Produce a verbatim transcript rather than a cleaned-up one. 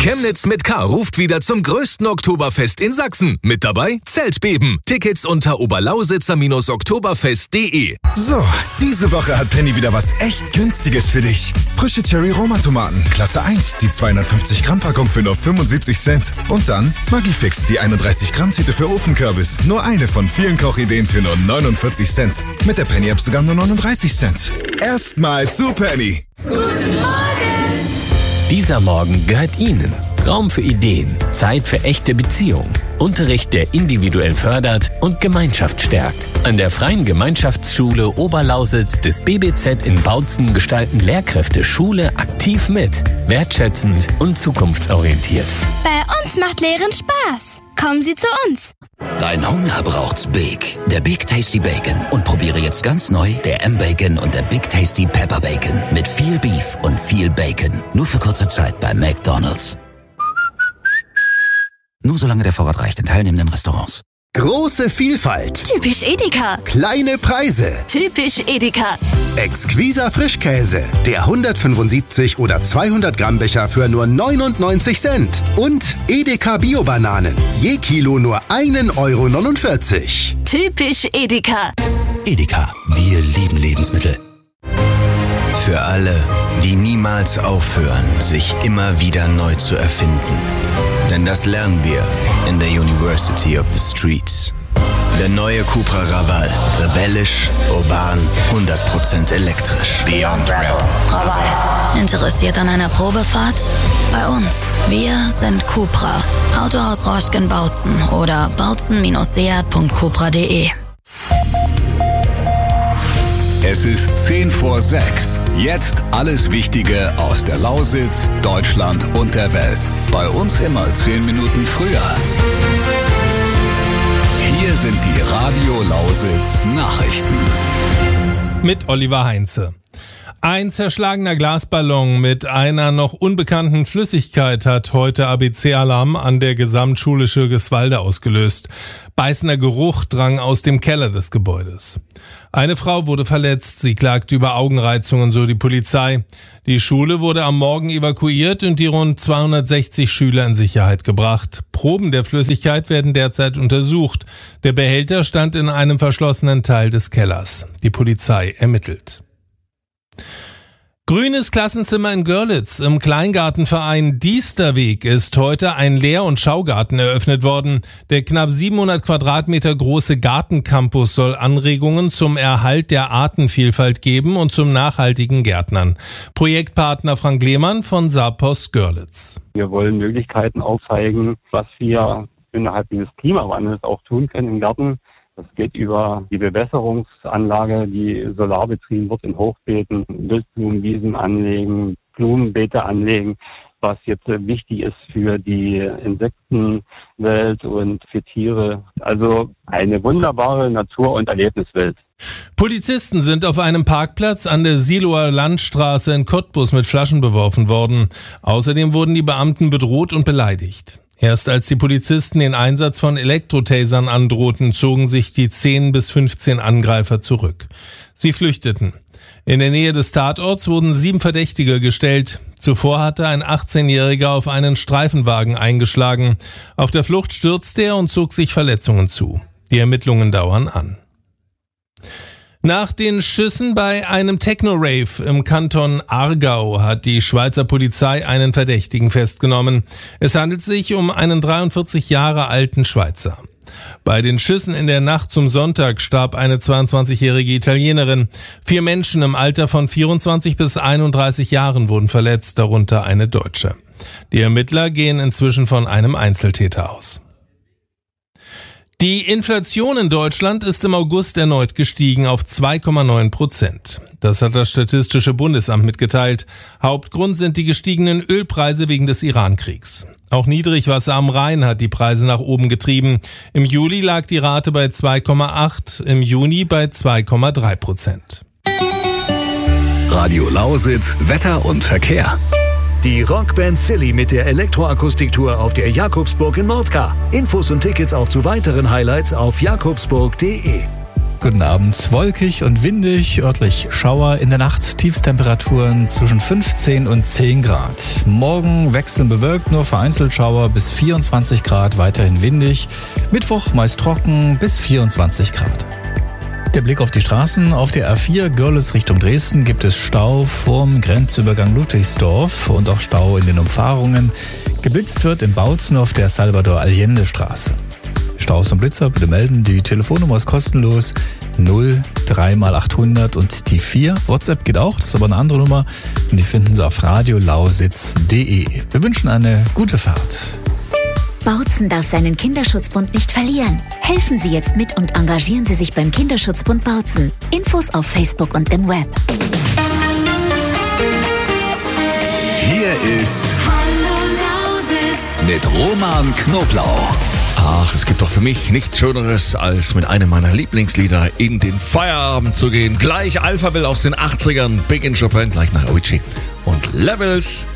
Chemnitz mit K ruft wieder zum größten Oktoberfest in Sachsen. Mit dabei Zeltbeben. Tickets unter oberlausitzer-oktoberfest punkt de. So, diese Woche hat Penny wieder was echt Günstiges für dich. Frische Cherry-Roma-Tomaten, Klasse eins, die zweihundertfünfzig Gramm Packung für nur fünfundsiebzig Cent. Und dann Magifix, die einunddreißig Gramm Tüte für Ofenkürbis. Nur eine von vielen Kochideen für nur neunundvierzig Cent. Mit der Penny-App sogar nur neununddreißig Cent. Erstmal zu Penny. Guten Morgen! Dieser Morgen gehört Ihnen. Raum für Ideen, Zeit für echte Beziehungen, Unterricht, der individuell fördert und Gemeinschaft stärkt. An der Freien Gemeinschaftsschule Oberlausitz des B B Z in Bautzen gestalten Lehrkräfte Schule aktiv mit, wertschätzend und zukunftsorientiert. Bei uns macht Lehren Spaß. Kommen Sie zu uns. Dein Hunger braucht's Big. Der Big Tasty Bacon. Und probiere jetzt ganz neu der M-Bacon und der Big Tasty Pepper Bacon. Mit viel Beef und viel Bacon. Nur für kurze Zeit bei McDonald's. Nur solange der Vorrat reicht in teilnehmenden Restaurants. Große Vielfalt. Typisch Edeka. Kleine Preise. Typisch Edeka. Exquiser Frischkäse. Der hundertfünfundsiebzig oder zweihundert Gramm Becher für nur neunundneunzig Cent. Und Edeka Bio-Bananen. Je Kilo nur ein Euro neunundvierzig. Typisch Edeka. Edeka. Wir lieben Lebensmittel. Für alle, die niemals aufhören, sich immer wieder neu zu erfinden. Denn das lernen wir in der University of the Streets. Der neue Cupra Raval. Rebellisch, urban, hundert Prozent elektrisch. Beyond Rebel. Raval. Interessiert an einer Probefahrt? Bei uns. Wir sind Cupra. Autohaus Roschken-Bautzen oder bautzen seat punkt cupra punkt de. Es ist zehn vor sechs. Jetzt alles Wichtige aus der Lausitz, Deutschland und der Welt. Bei uns immer zehn Minuten früher. Hier sind die Radio Lausitz Nachrichten. Mit Oliver Heinze. Ein zerschlagener Glasballon mit einer noch unbekannten Flüssigkeit hat heute A B C-Alarm an der Gesamtschule Schirgiswalde ausgelöst. Beißender Geruch drang aus dem Keller des Gebäudes. Eine Frau wurde verletzt, sie klagte über Augenreizungen, so die Polizei. Die Schule wurde am Morgen evakuiert und die rund zweihundertsechzig Schüler in Sicherheit gebracht. Proben der Flüssigkeit werden derzeit untersucht. Der Behälter stand in einem verschlossenen Teil des Kellers. Die Polizei ermittelt. Grünes Klassenzimmer in Görlitz. Im Kleingartenverein Diesterweg ist heute ein Lehr- und Schaugarten eröffnet worden. Der knapp siebenhundert Quadratmeter große Gartencampus soll Anregungen zum Erhalt der Artenvielfalt geben und zum nachhaltigen Gärtnern. Projektpartner Frank Lehmann von Sapos Görlitz. Wir wollen Möglichkeiten aufzeigen, was wir innerhalb dieses Klimawandels auch tun können im Garten. Das geht über die Bewässerungsanlage, die solarbetrieben wird in Hochbeeten, Wildblumenwiesen anlegen, Blumenbeete anlegen, was jetzt wichtig ist für die Insektenwelt und für Tiere. Also eine wunderbare Natur- und Erlebniswelt. Polizisten sind auf einem Parkplatz an der Siloer Landstraße in Cottbus mit Flaschen beworfen worden. Außerdem wurden die Beamten bedroht und beleidigt. Erst als die Polizisten den Einsatz von Elektrotasern androhten, zogen sich die zehn bis fünfzehn Angreifer zurück. Sie flüchteten. In der Nähe des Tatorts wurden sieben Verdächtige gestellt. Zuvor hatte ein achtzehnjähriger auf einen Streifenwagen eingeschlagen. Auf der Flucht stürzte er und zog sich Verletzungen zu. Die Ermittlungen dauern an. Nach den Schüssen bei einem Techno-Rave im Kanton Aargau hat die Schweizer Polizei einen Verdächtigen festgenommen. Es handelt sich um einen dreiundvierzig Jahre alten Schweizer. Bei den Schüssen in der Nacht zum Sonntag starb eine zweiundzwanzigjährige Italienerin. Vier Menschen im Alter von vierundzwanzig bis einunddreißig Jahren wurden verletzt, darunter eine Deutsche. Die Ermittler gehen inzwischen von einem Einzeltäter aus. Die Inflation in Deutschland ist im August erneut gestiegen auf zwei Komma neun Prozent. Das hat das Statistische Bundesamt mitgeteilt. Hauptgrund sind die gestiegenen Ölpreise wegen des Iran-Kriegs. Auch Niedrigwasser am Rhein hat die Preise nach oben getrieben. Im Juli lag die Rate bei zwei Komma acht, im Juni bei zwei Komma drei Prozent. Radio Lausitz, Wetter und Verkehr. Die Rockband Silly mit der Elektroakustiktour auf der Jakobsburg in Mordka. Infos und Tickets auch zu weiteren Highlights auf jakobsburg punkt de. Guten Abend. Wolkig und windig, örtlich Schauer. In der Nacht Tiefstemperaturen zwischen fünfzehn und zehn Grad. Morgen wechselnd bewölkt, nur vereinzelt Schauer bis vierundzwanzig Grad, weiterhin windig. Mittwoch meist trocken bis vierundzwanzig Grad. Der Blick auf die Straßen. Auf der A vier Görlitz Richtung Dresden gibt es Stau vorm Grenzübergang Ludwigsdorf und auch Stau in den Umfahrungen. Geblitzt wird in Bautzen auf der Salvador-Allende-Straße. Staus und Blitzer bitte melden. Die Telefonnummer ist kostenlos. null drei mal achthundert und die vier. WhatsApp geht auch, das ist aber eine andere Nummer. Und die finden Sie auf radiolausitz punkt de. Wir wünschen eine gute Fahrt. Bautzen darf seinen Kinderschutzbund nicht verlieren. Helfen Sie jetzt mit und engagieren Sie sich beim Kinderschutzbund Bautzen. Infos auf Facebook und im Web. Hier ist Hallo Lausitz mit Roman Knoblauch. Ach, es gibt doch für mich nichts Schöneres, als mit einem meiner Lieblingslieder in den Feierabend zu gehen. Gleich Alphaville aus den achtzigern, Big in Chopin, gleich nach Avicii und Levels.